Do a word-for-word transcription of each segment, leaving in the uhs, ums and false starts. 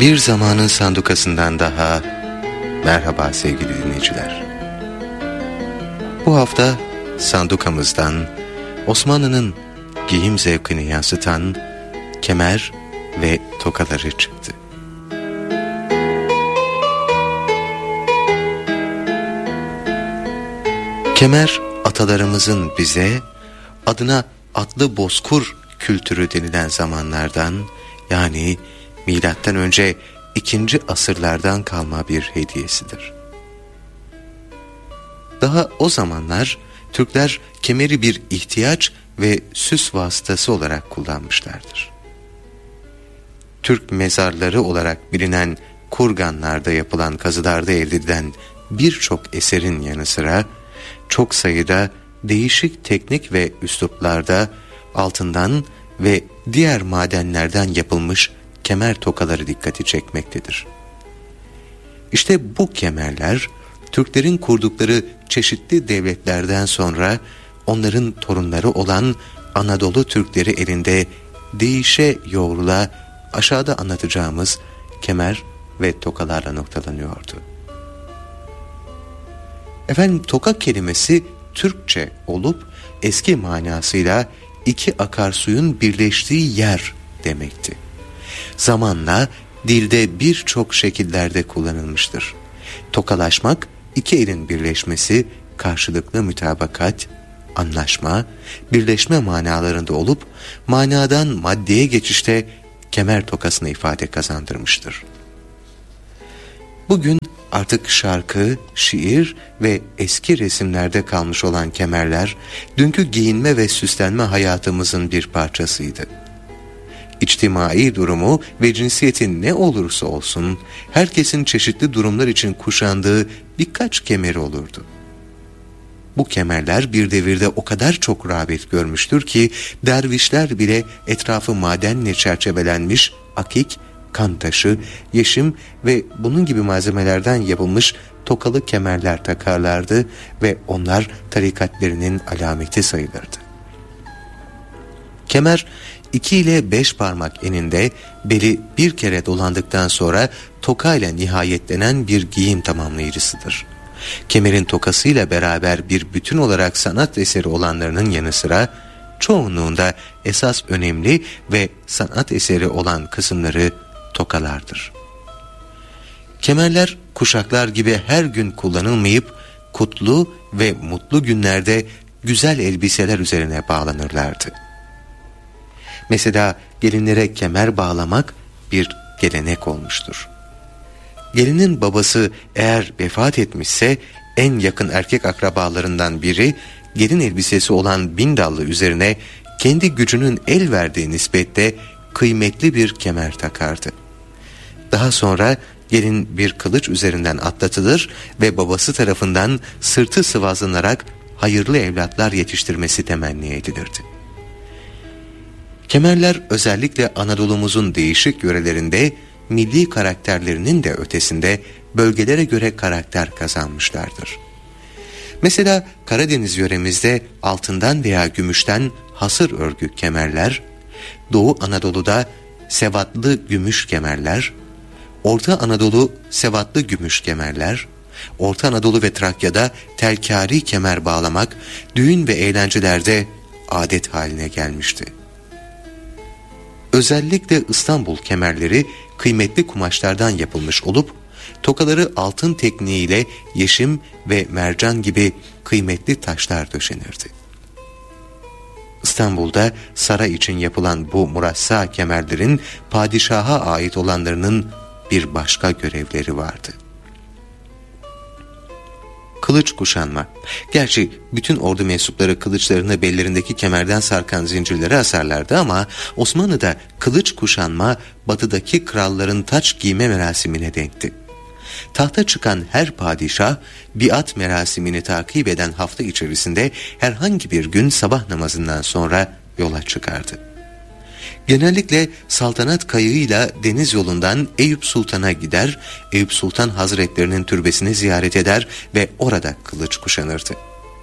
Bir zamanın sandukasından daha merhaba sevgili dinleyiciler. Bu hafta sandukamızdan Osmanlı'nın giyim zevkini yansıtan kemer ve tokaları çıktı. Kemer, atalarımızın bize adına atlı bozkur kültürü denilen zamanlardan, yani milattan önce ikinci asırlardan kalma bir hediyesidir. Daha o zamanlar Türkler kemeri bir ihtiyaç ve süs vasıtası olarak kullanmışlardır. Türk mezarları olarak bilinen kurganlarda yapılan kazılarda elde edilen birçok eserin yanı sıra çok sayıda değişik teknik ve üsluplarda altından ve diğer madenlerden yapılmış kemer tokaları dikkati çekmektedir. İşte bu kemerler Türklerin kurdukları çeşitli devletlerden sonra onların torunları olan Anadolu Türkleri elinde değişe yoğrula aşağıda anlatacağımız kemer ve tokalarla noktalanıyordu. Efendim, toka kelimesi Türkçe olup eski manasıyla iki akarsuyun birleştiği yer demekti. Zamanla dilde birçok şekillerde kullanılmıştır. Tokalaşmak, iki elin birleşmesi, karşılıklı mütabakat, anlaşma, birleşme manalarında olup manadan maddeye geçişte kemer tokasını ifade kazandırmıştır. Bugün artık şarkı, şiir ve eski resimlerde kalmış olan kemerler, dünkü giyinme ve süslenme hayatımızın bir parçasıydı. İçtimai durumu ve cinsiyetin ne olursa olsun, herkesin çeşitli durumlar için kuşandığı birkaç kemeri olurdu. Bu kemerler bir devirde o kadar çok rağbet görmüştür ki, dervişler bile etrafı madenle çerçevelenmiş akik, kan taşı, yeşim ve bunun gibi malzemelerden yapılmış tokalı kemerler takarlardı ve onlar tarikatlerinin alameti sayılırdı. Kemer, iki ile beş parmak eninde beli bir kere dolandıktan sonra toka ile nihayetlenen bir giyim tamamlayıcısıdır. Kemerin tokasıyla beraber bir bütün olarak sanat eseri olanlarının yanı sıra çoğunluğunda esas önemli ve sanat eseri olan kısımları tokalardır. Kemerler kuşaklar gibi her gün kullanılmayıp kutlu ve mutlu günlerde güzel elbiseler üzerine bağlanırlardı. Mesela gelinlere kemer bağlamak bir gelenek olmuştur. Gelinin babası eğer vefat etmişse en yakın erkek akrabalarından biri gelin elbisesi olan bindallı üzerine kendi gücünün el verdiği nispette kıymetli bir kemer takardı. Daha sonra gelin bir kılıç üzerinden atlatılır ve babası tarafından sırtı sıvazlanarak hayırlı evlatlar yetiştirmesi temenni edilirdi. Kemerler özellikle Anadolu'muzun değişik yörelerinde milli karakterlerinin de ötesinde bölgelere göre karakter kazanmışlardır. Mesela Karadeniz yöremizde altından veya gümüşten hasır örgü kemerler, Doğu Anadolu'da sevatlı gümüş kemerler, Orta Anadolu sevatlı gümüş kemerler, Orta Anadolu ve Trakya'da telkari kemer bağlamak düğün ve eğlencelerde adet haline gelmişti. Özellikle İstanbul kemerleri kıymetli kumaşlardan yapılmış olup tokaları altın tekniğiyle yeşim ve mercan gibi kıymetli taşlar döşenirdi. İstanbul'da saray için yapılan bu murassa kemerlerin padişaha ait olanlarının bir başka görevleri vardı. Kılıç kuşanma. Gerçi bütün ordu mensupları kılıçlarını bellerindeki kemerden sarkan zincirlere asarlardı ama Osmanlı'da kılıç kuşanma batıdaki kralların taç giyme merasimine denkti. Tahta çıkan her padişah biat merasimini takip eden hafta içerisinde herhangi bir gün sabah namazından sonra yola çıkardı. Genellikle saltanat kayığıyla deniz yolundan Eyüp Sultan'a gider, Eyüp Sultan Hazretlerinin türbesini ziyaret eder ve orada kılıç kuşanırdı.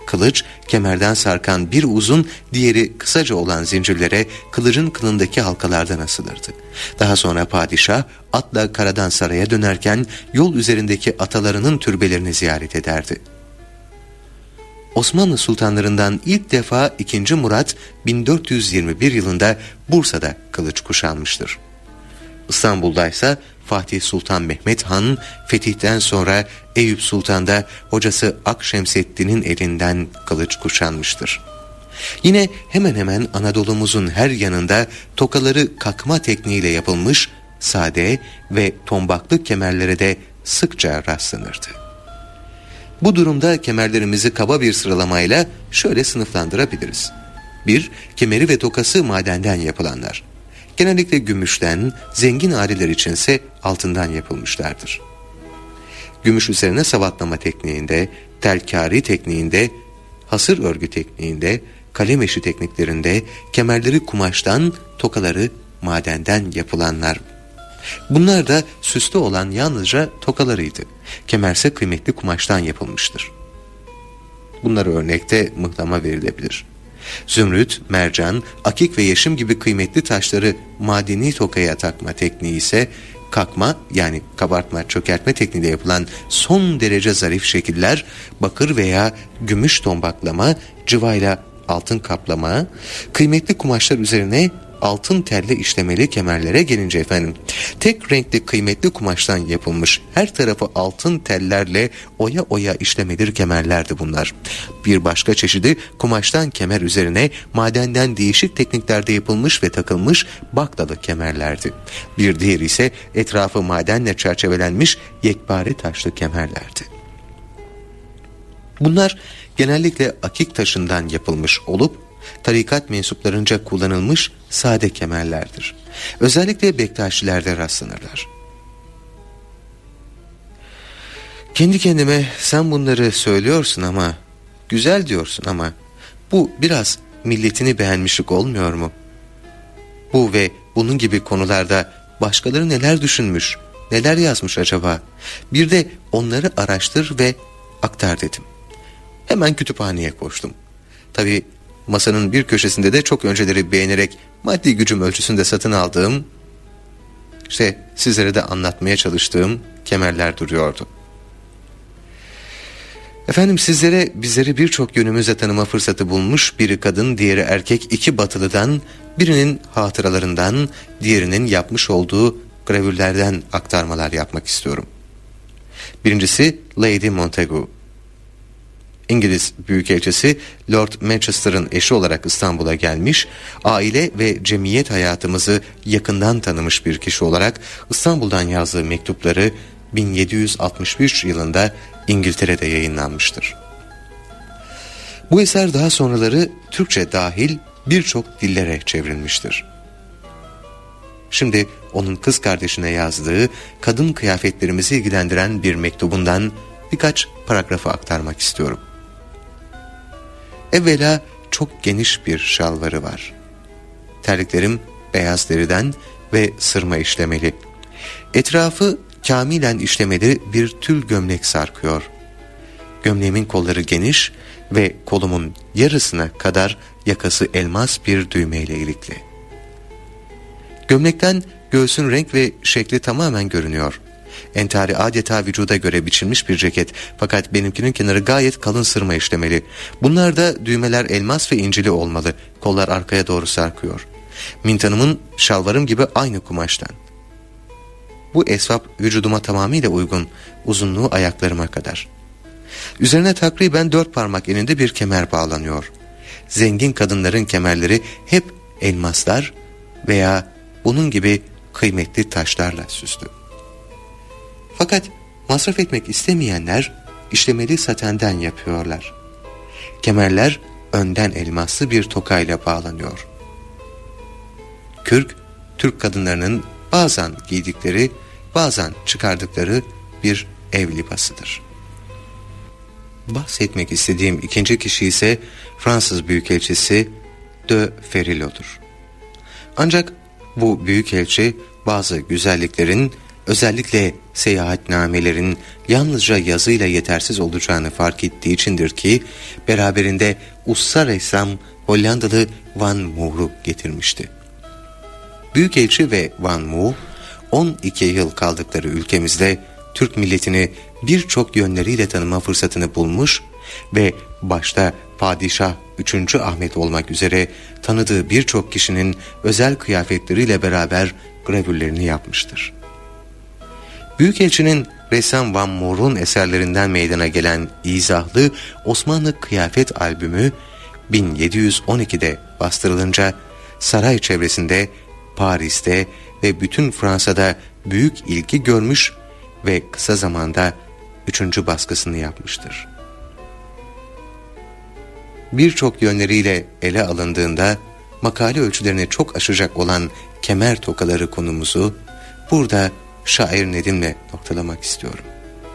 Kılıç, kemerden sarkan bir uzun, diğeri kısaca olan zincirlere kılıcın kılındaki halkalardan asılırdı. Daha sonra padişah atla karadan saraya dönerken yol üzerindeki atalarının türbelerini ziyaret ederdi. Osmanlı sultanlarından ilk defa ikinci. Murat bin dört yüz yirmi bir yılında Bursa'da kılıç kuşanmıştır. İstanbul'da ise Fatih Sultan Mehmet Han fetihten sonra Eyüp Sultan'da hocası Akşemseddin'in elinden kılıç kuşanmıştır. Yine hemen hemen Anadolu'muzun her yanında tokaları kakma tekniğiyle yapılmış sade ve tombaklı kemerlere de sıkça rastlanırdı. Bu durumda kemerlerimizi kaba bir sıralamayla şöyle sınıflandırabiliriz. bir. Kemeri ve tokası madenden yapılanlar. Genellikle gümüşten, zengin aileler içinse altından yapılmışlardır. Gümüş üzerine savatlama tekniğinde, telkari tekniğinde, hasır örgü tekniğinde, kalem eşi tekniklerinde kemerleri kumaştan, tokaları madenden yapılanlar. Bunlar da süslü olan yalnızca tokalarıydı. Kemerse kıymetli kumaştan yapılmıştır. Bunlara örnekte mıhlama verilebilir. Zümrüt, mercan, akik ve yeşim gibi kıymetli taşları madeni tokaya takma tekniği ise kakma yani kabartma çökertme tekniğiyle yapılan son derece zarif şekiller, bakır veya gümüş tombaklama, cıvayla altın kaplama, kıymetli kumaşlar üzerine altın telle işlemeli kemerlere gelince efendim, tek renkli kıymetli kumaştan yapılmış her tarafı altın tellerle oya oya işlemeli kemerlerdi bunlar. Bir başka çeşidi kumaştan kemer üzerine madenden değişik tekniklerde yapılmış ve takılmış baklalı kemerlerdi. Bir diğeri ise etrafı madenle çerçevelenmiş yekpare taşlı kemerlerdi. Bunlar genellikle akik taşından yapılmış olup tarikat mensuplarınca kullanılmış sade kemerlerdir. Özellikle Bektaşilerde rastlanırlar. Kendi kendime sen bunları söylüyorsun ama, güzel diyorsun ama bu biraz milletini beğenmişlik olmuyor mu? Bu ve bunun gibi konularda başkaları neler düşünmüş, neler yazmış acaba? Bir de onları araştır ve aktar dedim. Hemen kütüphaneye koştum. Tabii masanın bir köşesinde de çok önceleri beğenerek maddi gücüm ölçüsünde satın aldığım, işte sizlere de anlatmaya çalıştığım kemerler duruyordu. Efendim sizlere bizleri birçok yönümüzle tanıma fırsatı bulmuş biri kadın, diğeri erkek iki batılıdan, birinin hatıralarından, diğerinin yapmış olduğu gravürlerden aktarmalar yapmak istiyorum. Birincisi Lady Montagu. İngiliz Büyükelçisi Lord Manchester'ın eşi olarak İstanbul'a gelmiş, aile ve cemiyet hayatımızı yakından tanımış bir kişi olarak İstanbul'dan yazdığı mektupları bin yedi yüz altmış üç yılında İngiltere'de yayınlanmıştır. Bu eser daha sonraları Türkçe dahil birçok dillere çevrilmiştir. Şimdi onun kız kardeşine yazdığı kadın kıyafetlerimizi ilgilendiren bir mektubundan birkaç paragrafı aktarmak istiyorum. Evvela çok geniş bir şalvarı var. Terliklerim beyaz deriden ve sırma işlemeli. Etrafı kamilen işlemeli bir tül gömlek sarkıyor. Gömleğimin kolları geniş ve kolumun yarısına kadar yakası elmas bir düğmeyle ilikli. Gömlekten göğsün renk ve şekli tamamen görünüyor. Entari adeta vücuda göre biçilmiş bir ceket, fakat benimkinin kenarı gayet kalın sırma işlemeli. Bunlarda düğmeler elmas ve incili olmalı. Kollar arkaya doğru sarkıyor. Mintanımın şalvarım gibi aynı kumaştan. Bu esvap vücuduma tamamıyla uygun, uzunluğu ayaklarıma kadar. Üzerine takriben dört parmak eninde bir kemer bağlanıyor. Zengin kadınların kemerleri hep elmaslar veya bunun gibi kıymetli taşlarla süslü. Fakat masraf etmek istemeyenler işlemeli satenden yapıyorlar. Kemerler önden elmaslı bir tokayla bağlanıyor. Kürk, Türk kadınlarının bazen giydikleri, bazen çıkardıkları bir ev libasıdır. Bahsetmek istediğim ikinci kişi ise Fransız Büyükelçisi de Ferillot'dur. Ancak bu büyükelçi bazı güzelliklerin özellikle seyahatnamelerin yalnızca yazıyla yetersiz olacağını fark ettiği içindir ki, beraberinde usta ressam Hollandalı Van Moore'u getirmişti. Büyükelçi ve Van Moore, on iki yıl kaldıkları ülkemizde Türk milletini birçok yönleriyle tanıma fırsatını bulmuş ve başta Padişah üçüncü Ahmet olmak üzere tanıdığı birçok kişinin özel kıyafetleriyle beraber gravürlerini yapmıştır. Büyükelçinin ressam Van Moore'un eserlerinden meydana gelen izahlı Osmanlı Kıyafet Albümü bin yedi yüz on ikide bastırılınca saray çevresinde, Paris'te ve bütün Fransa'da büyük ilgi görmüş ve kısa zamanda üçüncü baskısını yapmıştır. Birçok yönleriyle ele alındığında makale ölçülerini çok aşacak olan kemer tokaları konumuzu burada şair Nedim'le noktalamak istiyorum.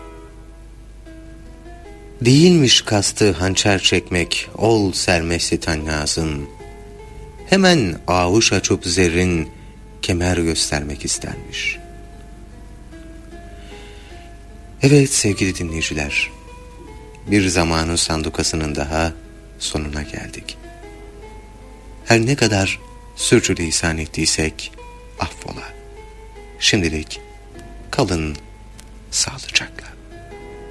Değilmiş kastı hançer çekmek, ol sermesi tannazın. Hemen avuç açıp zerrin, kemer göstermek istermiş. Evet sevgili dinleyiciler, bir zamanın sandukasının daha sonuna geldik. Her ne kadar sürçülisan ettiysek affola. Şimdilik kalın sağlıcakla.